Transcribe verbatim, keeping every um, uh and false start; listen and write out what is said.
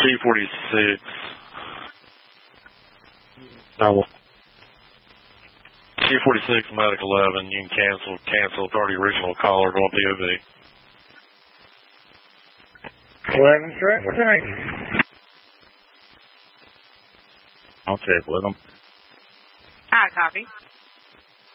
forty-six. No. T forty-six, Medic eleven, you can cancel, cancel, party original caller, go P O V. eleven, correct, thanks. I'll check with them. Alright, copy.